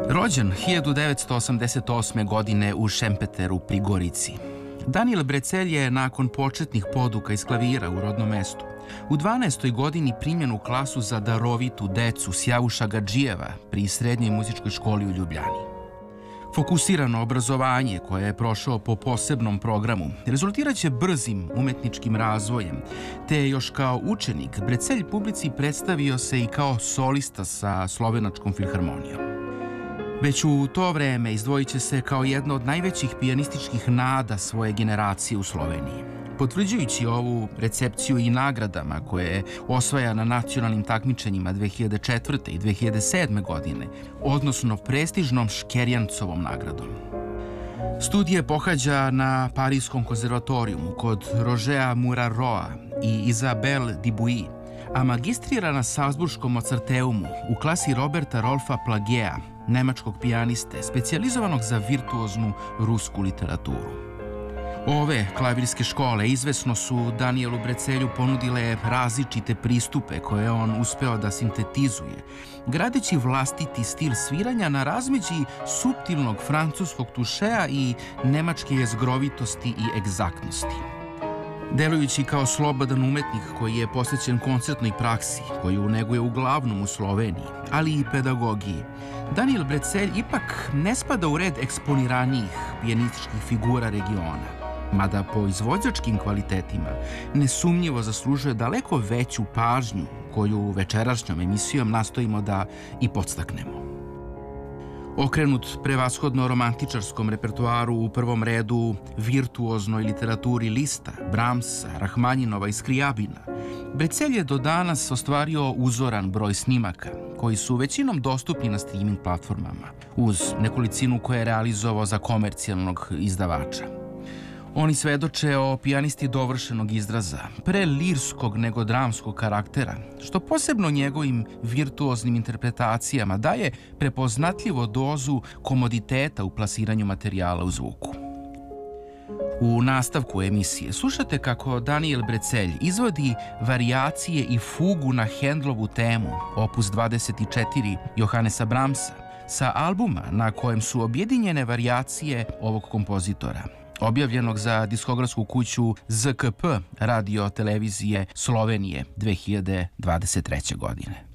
Rođen 1988. godine u Šempeteru pri Gorici. Daniel Brecelj je nakon početnih poduka iz klavira u rodnom mestu u 12. godini primljen u klasu za darovitu decu Sjavuša Gadžijeva pri Srednjoj muzičkoj školi u Ljubljani. Fokusirano obrazovanje koje je prošao po posebnom programu rezultirat će brzim umetničkim razvojem, te je još kao učenik Brecelj publici predstavio se i kao solista sa Slovenačkom filharmonijom. Već u to vreme izdvojit će se kao jedna od najvećih pijanističkih nada svoje generacije u Sloveniji, potvrđujući ovu recepciju i nagradama koje je osvaja na nacionalnim takmičenjima 2004. i 2007. godine, odnosno prestižnom Škerjancovom nagradom. Studije pohađa na Parijskom konzervatorijumu kod Rožea Muraroa i Isabelle Dibuy, a magistrira na Salzburškom Mozarteumu u klasi Roberta Rolfa Plagea, nemačkog pijaniste, specijalizovanog za virtuoznu rusku literaturu. Ove klavirske škole izvesno su Danielu Brecelju ponudile različite pristupe koje je on uspeo da sintetizuje, gradeći vlastiti stil sviranja na razmeđi suptilnog francuskog tušea i nemačke jezgrovitosti i egzaktnosti. Delujući kao slobodan umetnik koji je posvećen koncertnoj praksi, koju neguje uglavnom u Sloveniji, ali i pedagogiji, Daniel Brecelj ipak ne spada u red eksponiranijih pijanističkih figura regiona, mada po izvođačkim kvalitetima nesumnjivo zaslužuje daleko veću pažnju koju večerašnjom emisijom nastojimo da i podstaknemo. Okrenut prevashodno romantičarskom repertoaru, u prvom redu virtuoznoj literaturi Lista, Brahmsa, Rahmanjinova i Skrijabina, Brecelj je do danas ostvario uzoran broj snimaka koji su većinom dostupni na streaming platformama, uz nekolicinu koje je realizovao za komercijalnog izdavača. Oni svedoče o pijanisti dovršenog izraza, pre lirskog nego dramskog karaktera, što posebno njegovim virtuoznim interpretacijama daje prepoznatljivo dozu komoditeta u plasiranju materijala u zvuku. U nastavku emisije slušate kako Daniel Brecelj izvodi varijacije i fugu na Hendlovu temu, opus 24 Johannesa Brahmsa, sa albuma na kojem su objedinjene varijacije ovog kompozitora, objavljenog za diskografsku kuću ZKP Radio televizije Slovenije 2023. godine.